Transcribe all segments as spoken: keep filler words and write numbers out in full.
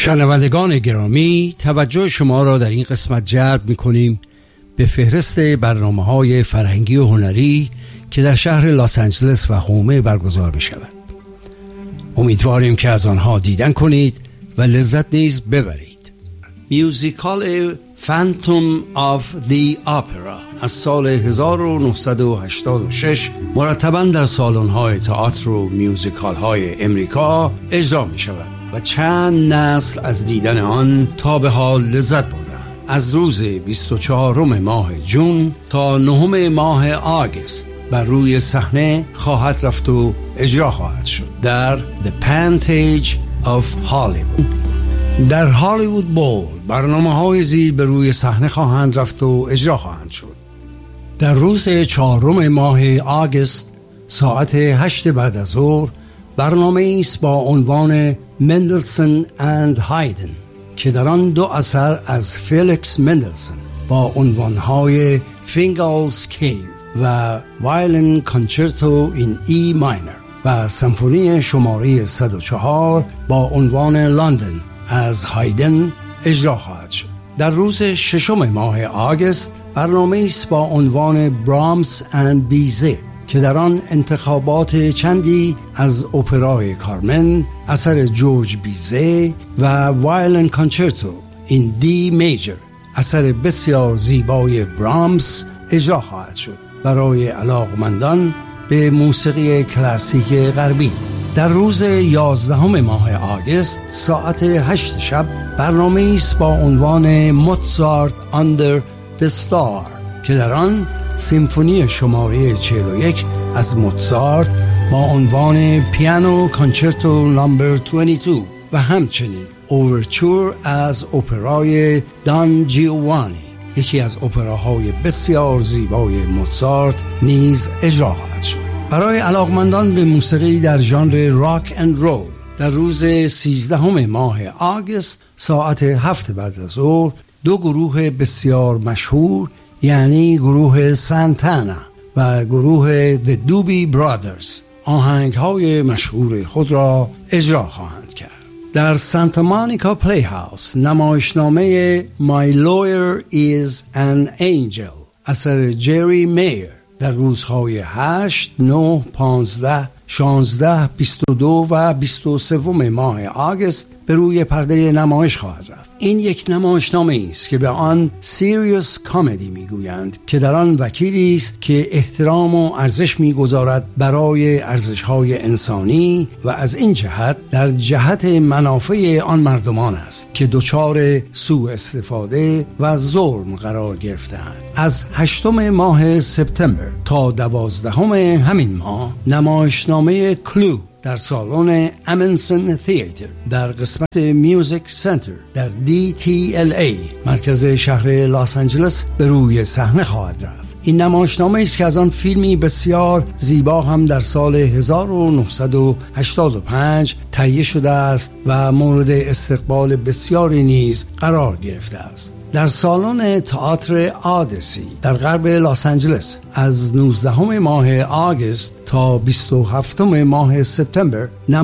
شنوندگان گرامی، توجه شما را در این قسمت جلب می‌کنیم به فهرست برنامه‌های فرهنگی و هنری که در شهر لس آنجلس و هومه برگزار می‌شود. امیدواریم که از آنها دیدن کنید و لذت نیز ببرید. میوزیکال فانتوم آف دی اپرا از سال هزار و نهصد و هشتاد و شش مرتباً در سالن‌های تئاتر و میوزیکال‌های امریکا اجرا می‌شود و چند نسل از دیدن آن تا به حال لذت بردند. از روز بیست و چهارم ماه جون تا نهم ماه آگوست بر روی صحنه خواهد رفت و اجرا خواهد شد در The Pantage of Hollywood. در هالیوود بول برنامه‌های زیر به روی صحنه خواهند رفت و اجرا خواهند شد. در روز چهارم ماه آگوست ساعت هشت بعد از ظهر برنامه است با عنوان مندلسون اند هایدن که در آن دو اثر از فیلیکس مندلسون با عنوانهای فینگالز کیو و وایلن کانچرتو این ای ماینر و سمفونی شماره صد و چهار با عنوان لندن از هایدن اجرا خواهد شد. در روز ششم ماه آگوست برنامه است با عنوان برامس اند بیزه که در آن انتخابات چندی از اپرای کارمن اثر جورج بیزه و وایلن کانچرتو این دی میجر اثر بسیار زیبای برامس اجرا خواهد شد برای علاقمندان به موسیقی کلاسیک غربی. در روز یازدهم ماه آگوست ساعت هشت شب برنامه است با عنوان موزارت اندر د ستار که در آن سیمفونی شماره چهل و یک از موزارت با عنوان پیانو کانچرتو نمبر بیست و دو و همچنین اوورچور از اپرای دان جیوانی یکی از اپراهای بسیار زیبای موزارت نیز اجرا خواهد شد. برای علاقمندان به موسیقی در ژانر راک اند رول در روز سیزدهم ماه آگوست ساعت هفت بعد از ظهر دو گروه بسیار مشهور یعنی گروه سانتانا و گروه The Doobie Brothers آهنگ‌های مشهور خود را اجرا خواهند کرد. در سانتا مونیکا پلی هاوس نمایشنامه My Lawyer is an Angel اثر جری میر در روزهای هشت، نه، پانزده، شانزده، بیست و دو و بیست و سوم ماه آگوست به روی پرده نمایش خواهد رفت. این یک نمایشنامه است که به آن سیریوس کامدی میگویند که در آن وکیلی است که احترام و ارزش میگذارد برای ارزش‌های انسانی و از این جهت در جهت منافع آن مردمان است که دچار سوء استفاده و ظلم قرار گرفته‌اند. از هشتم ماه سپتامبر تا دوازدهم همین ماه نمایشنامه کلو در سالن امنسون تئاتر در قسمت میوزیک سنتر در دی تی ال ای مرکز شهر لس آنجلس به روی صحنه خواهد رفت. این نمایشنامه است که از آن فیلمی بسیار زیبا هم در سال هزار و نهصد و هشتاد و پنج تهیه شده است و مورد استقبال بسیاری نیز قرار گرفته است. در سالن تئاتر آدیسی در غرب لس آنجلس از نوزدهم ماه آگوست تا بیست و هفتم ماه سپتامبر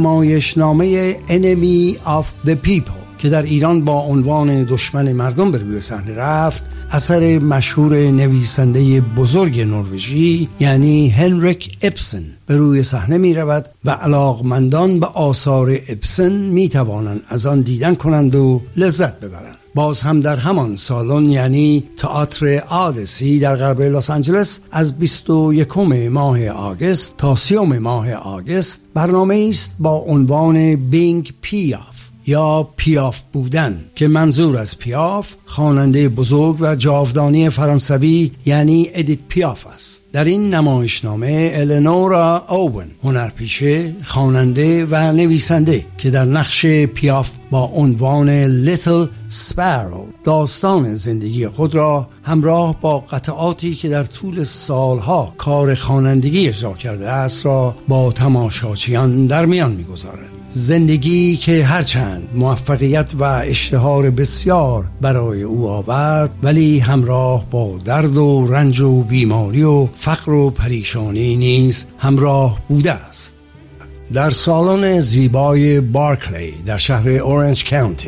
نمایشنامه Enemy of the People که در ایران با عنوان دشمن مردم به روی صحنه رفت اثر مشهور نویسنده بزرگ نروژی یعنی هنریک اپسن به روی صحنه می رود و علاقمندان به آثار اپسن می توانند از آن دیدن کنند و لذت ببرند. باز هم در همان سالن یعنی تئاتر آدیسی در غرب لس آنجلس از بیست و یکم ماه آگوست تا سیوم ماه آگوست برنامه است با عنوان بینگ پیاف یا پیاف بودن که منظور از پیاف خواننده بزرگ و جاودانی فرانسوی یعنی ادیت پیاف است. در این نمایشنامه النورا اوون هنرپیشه، خواننده و نویسنده که در نقش پیاف با عنوان لیتل سپارو داستان زندگی خود را همراه با قطعاتی که در طول سالها کار خوانندگی اجرا کرده است را با تماشاچیان در میان می‌گذارد. زندگی که هرچند موفقیت و اشتهار بسیار برای او آورد ولی همراه با درد و رنج و بیماری و فقر و پریشانی نیز همراه بوده است. در سالن زیبای بارکلی در شهر اورنج کانتی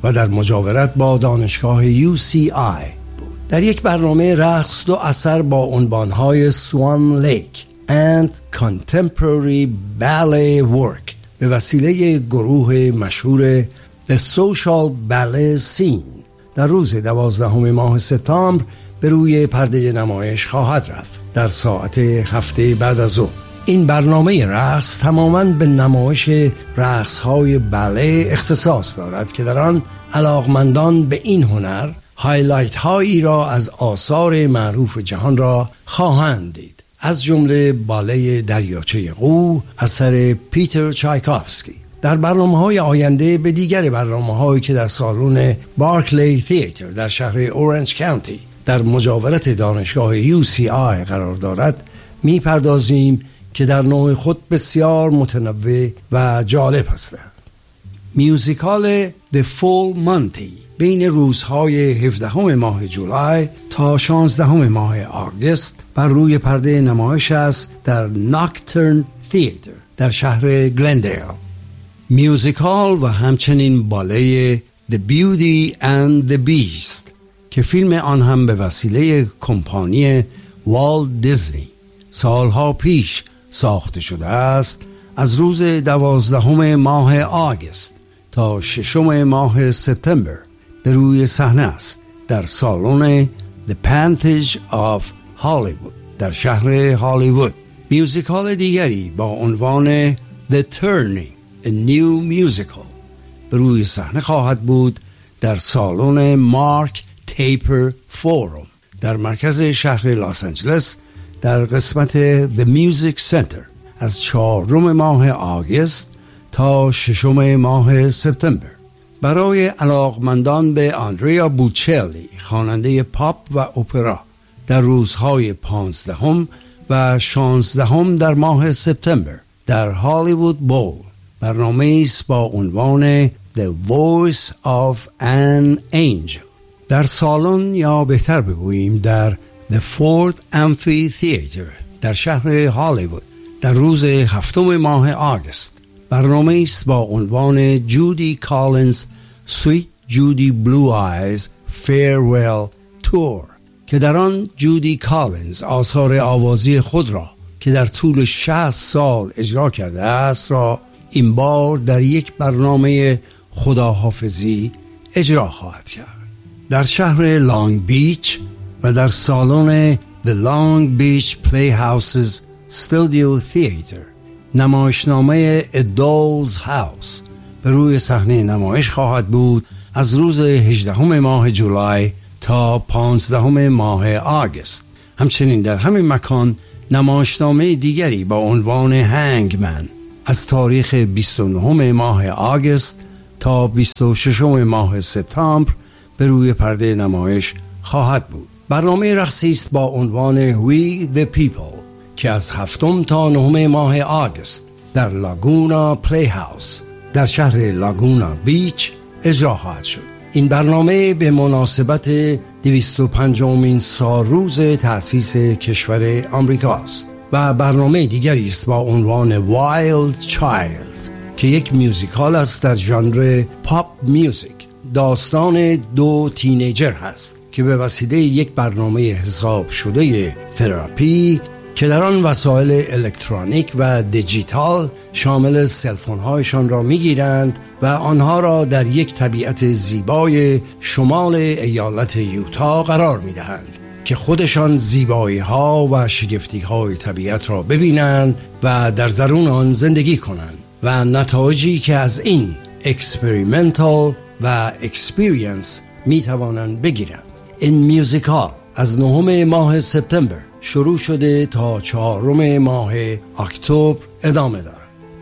و در مجاورت با دانشگاه یو سی آی بود. در یک برنامه رقص دو اثر با عنوانهای Swan Lake and Contemporary Ballet Work به وسیله گروه مشهور The Social Ballet Scene در روز دوازدهم ماه سپتامبر به روی پرده نمایش خواهد رفت در ساعت هفته بعد از ظهر. این برنامه رقص تماماً به نمایش رقص‌های بالت اختصاص دارد که در آن علاقمندان به این هنر هایلایت هایی را از آثار معروف جهان را خواهند دید، از جمله بالت دریاچه قو اثر پیتر چایکوفسکی. در برنامه‌های آینده به دیگر برنامه‌هایی که در سالن بارکلی تئاتر در شهر اورنج کانتی در مجاورت دانشگاه یو سی آی قرار دارد می‌پردازیم که در نوع خود بسیار متنوع و جالب هستند. میوزیکال The Full Monty بین روزهای هفدهم ماه جولای تا شانزدهم ماه آگوست بر روی پرده نمایش است در ناکترن تئاتر در شهر گلندیل. میوزیکال و همچنین بالت The Beauty and the Beast که فیلم آن هم به وسیله کمپانی والت دیزنی سالها پیش ساخته شده است، از روز دوازدهم ماه آگوست تا ششم ماه سپتامبر به روی صحنه است در سالن The Pantage of Hollywood در شهر هالیوود. میوزیکال دیگری با عنوان The Turning A New Musical به روی صحنه خواهد بود در سالن مارک تیپر فورم در مرکز شهر لس آنجلس در قسمت The Music Center از چهارم ماه آگوست تا ششم ماه سپتامبر. برای علاقمندان به آندریا بوچلی خواننده پاپ و اپرا در روزهای پانزدهم و شانزدهم در ماه سپتامبر در هالیوود بول برنامه است با عنوان The Voice of an Angel در سالن یا بهتر بگوییم در The Ford Amphitheater در شهر هالیوود در روز هفتم ماه آگوست. برنامه است با عنوان جودی کالینز Sweet Judy Blue Eyes Farewell Tour که در آن جودی کالینز آثار آوازی خود را که در طول شصت سال اجرا کرده است را این بار در یک برنامه خداحافظی اجرا خواهد کرد در شهر لانگ بیچ و در سالن The Long Beach Playhouse's Studio Theater. نمایشنامه A Doll's House به روی صحنه نمایش خواهد بود از روز هجدهم ماه جولای تا پانزدهم ماه آگوست. همچنین در همین مکان نمایشنامه دیگری با عنوان هنگمن از تاریخ بیست و نهم ماه آگوست تا بیست و ششم ماه سپتامبر به روی پرده نمایش خواهد بود. برنامه رقصی است با عنوان We the People که از هفتم تا نهم ماه آگوست در لاگونا پلی هاوس در شهر لاگونا بیچ اجرا خواهد شد. این برنامه به مناسبت دویست و پنجمین سالروز تأسیس کشور آمریکا است و برنامه دیگری است با عنوان Wild Child که یک میوزیکال است در ژانر پاپ میوزیک. داستان دو تینیجر هست که به وسیله یک برنامه حساب شده تراپی که در آن وسایل الکترونیک و دیجیتال شامل سلفون هایشان را میگیرند و آنها را در یک طبیعت زیبای شمال ایالت یوتا قرار میدهند که خودشان زیبایی ها و شگفتی های طبیعت را ببینند و در درون آن زندگی کنند و نتایجی که از این اکسپریمنتال و اکسپریانس می توانند بگیرند. این میوزیکال از نهم ماه سپتامبر شروع شده تا چهارم ماه اکتبر ادامه دارد.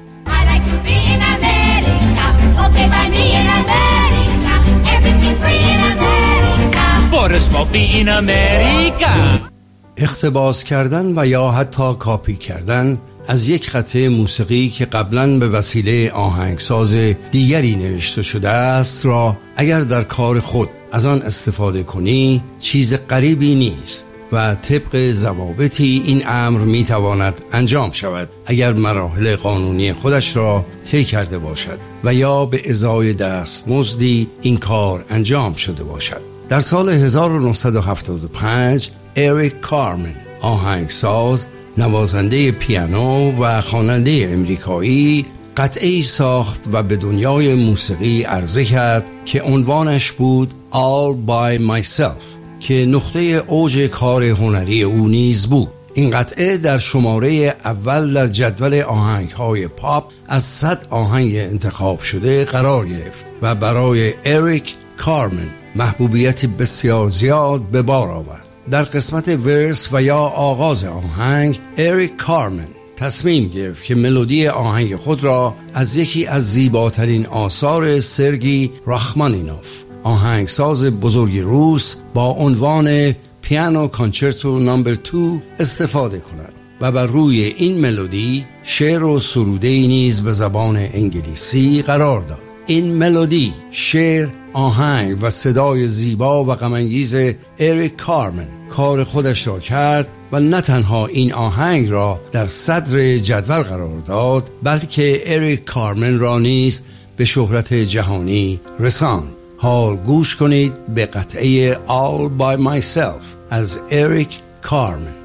اقتباس کردن و یا حتی کاپی کردن از یک قطعه موسیقی که قبلاً به وسیله آهنگساز دیگری نوشته شده است را اگر در کار خود از آن استفاده کنی چیز غریبی نیست و طبق ضوابطی این امر میتواند انجام شود اگر مراحل قانونی خودش را طی کرده باشد و یا به ازای دستمزدی این کار انجام شده باشد. در سال هزار و نهصد و هفتاد و پنج اریک کارمن، آهنگساز، نوازنده پیانو و خواننده امریکایی، قطعه‌ای ساخت و به دنیای موسیقی عرضه کرد که عنوانش بود All by Myself که نقطه اوج کار هنری او نیز بود. این قطعه در شماره اول در جدول آهنگ‌های پاپ از صد آهنگ انتخاب شده قرار گرفت و برای اریک کارمن محبوبیت بسیار زیاد به بار آورد. در قسمت ورس و یا آغاز آهنگ، اریک کارمن تصمیم گرفت که ملودی آهنگ خود را از یکی از زیباترین آثار سرگی راخمانینوف، آهنگساز بزرگ روس، با عنوان پیانو کانچرتو نمبر دو استفاده کند و بر روی این ملودی شعر و سروده‌ای نیز به زبان انگلیسی قرار داد. این ملودی، شعر، آهنگ و صدای زیبا و غم‌انگیز اریک کارمن کار خودش را کرد و نه تنها این آهنگ را در صدر جدول قرار داد، بلکه اریک کارمن را نیز به شهرت جهانی رساند. حال گوش کنید به قطعه All by Myself از اریک کارمن.